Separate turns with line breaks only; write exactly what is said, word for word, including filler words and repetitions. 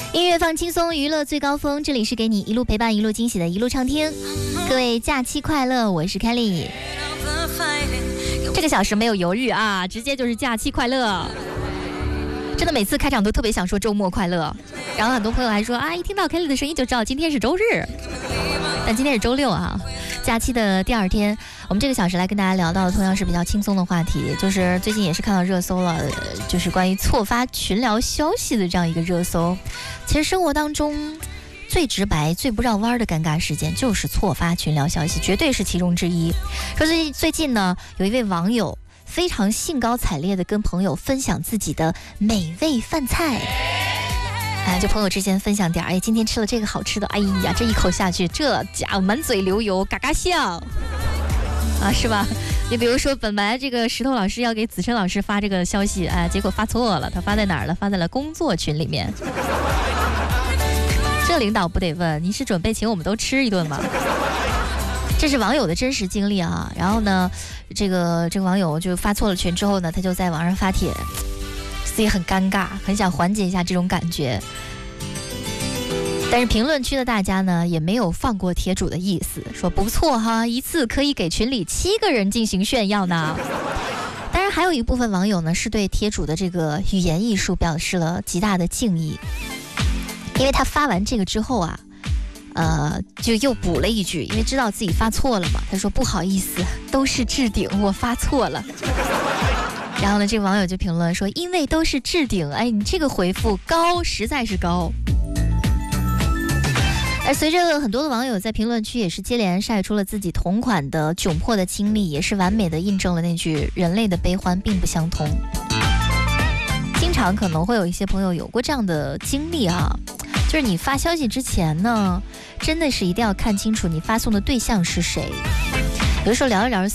音乐放轻松，娱乐最高峰，这里是给你一路陪伴一路惊喜的一路畅听。各位假期快乐，我是 Kelly。 这个小时没有犹豫啊，直接就是假期快乐。真的每次开场都特别想说周末快乐，然后很多朋友还说啊，一听到 Kelly 的声音就知道今天是周日，但今天是周六啊。假期的第二天，我们这个小时来跟大家聊到的同样是比较轻松的话题，就是最近也是看到热搜了，就是关于错发群聊消息的这样一个热搜。其实生活当中最直白最不绕弯的尴尬事件就是错发群聊消息，绝对是其中之一。说最最近呢，有一位网友非常兴高采烈地跟朋友分享自己的美味饭菜，哎，就朋友之间分享点，哎，今天吃了这个好吃的，哎呀，这一口下去，这家伙满嘴流油，嘎嘎香啊，是吧？你比如说，本来这个石头老师要给子琛老师发这个消息，哎，结果发错了，他发在哪儿了？发在了工作群里面。这领导不得问，你是准备请我们都吃一顿吗？这是网友的真实经历啊。然后呢，这个这个网友就发错了群之后呢，他就在网上发帖，自己很尴尬，很想缓解一下这种感觉。但是评论区的大家呢，也没有放过帖主的意思，说不错哈，一次可以给群里七个人进行炫耀呢。当然还有一部分网友呢，是对帖主的这个语言艺术表示了极大的敬意，因为他发完这个之后啊，呃，就又补了一句，因为知道自己发错了嘛，他说不好意思，都是置顶，我发错了。然后呢，这个网友就评论说，因为都是置顶，哎，你这个回复高，实在是高。而随着很多的网友在评论区也是接连晒出了自己同款的窘迫的经历，也是完美的印证了那句人类的悲欢并不相通。经常可能会有一些朋友有过这样的经历啊，就是你发消息之前呢，真的是一定要看清楚你发送的对象是谁。有的时候聊着聊着